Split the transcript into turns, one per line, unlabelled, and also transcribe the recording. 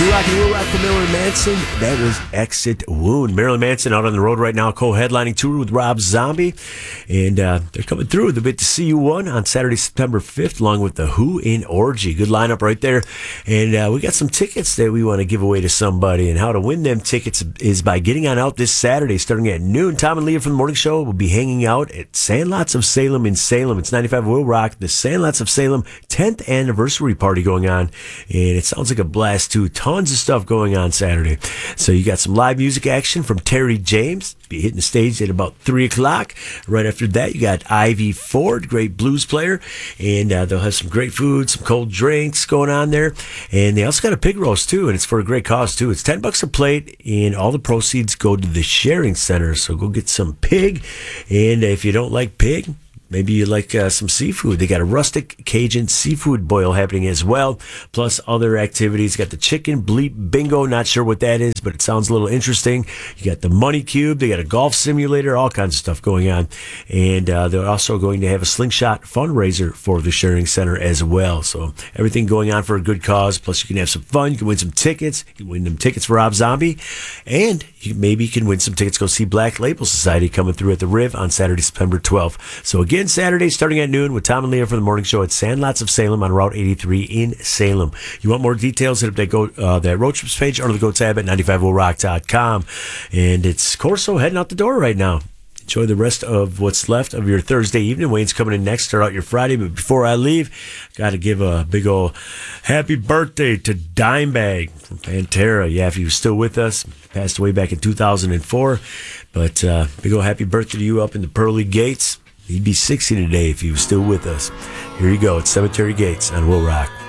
Rock and Roll Rock for Marilyn Manson. That was Exit Wound. Marilyn Manson out on the road right now, co-headlining tour with Rob Zombie. And they're coming through with a bit to see you one on Saturday, September 5th, along with The Who in Orgy. Good lineup right there. And we got some tickets that we want to give away to somebody. And how to win them tickets is by getting on out this Saturday, starting at noon. Tom and Leah from the Morning Show will be hanging out at Sandlots of Salem in Salem. It's 95 Will Rock, the Sandlots of Salem 10th anniversary party going on. And it sounds like a blast, too. Tons of stuff going on Saturday. So you got some live music action from Terry James. Be hitting the stage at about 3 o'clock. Right after that, you got Ivy Ford, great blues player. And they'll have some great food, some cold drinks going on there. And they also got a pig roast, too. And it's for a great cause, too. It's $10 a plate. And all the proceeds go to the Sharing Center. So go get some pig. And if you don't like pig, maybe you like some seafood. They got a rustic Cajun seafood boil happening as well, plus other activities. Got the chicken bleep bingo. Not sure what that is, but it sounds a little interesting. You got the money cube. They got a golf simulator. All kinds of stuff going on. And they're also going to have a slingshot fundraiser for the Sharing Center as well. So everything going on for a good cause. Plus you can have some fun. You can win some tickets. You can win them tickets for Rob Zombie. And maybe you can win some tickets. Go see Black Label Society coming through at the Riv on Saturday, September 12th. So again, Saturday starting at noon with Tom and Leah for the Morning Show at Sandlots of Salem on Route 83 in Salem. You want more details, hit up that road trips page under the Go tab at 95willrock.com. And it's Corso heading out the door right now. Enjoy the rest of what's left of your Thursday evening. Wayne's coming in next, start out your Friday. But before I leave, got to give a big old happy birthday to Dimebag from Pantera. Yeah, if he was still with us, passed away back in 2004. But big old happy birthday to you up in the pearly gates. He'd be 60 today if he was still with us. Here you go. It's Cemetery Gates on Will Rock.